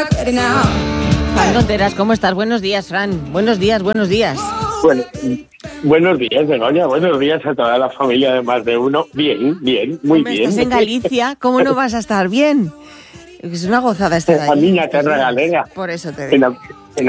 Fran Contreras, ¿cómo estás? Buenos días, Fran. Buenos días. Bueno, buenos días, Begoña. Buenos días a toda la familia de Más de Uno. Bien, muy bien. Estás en Galicia, ¿cómo no vas a estar bien? Es una gozada estar La ahí. niña terra galega. Por eso te digo.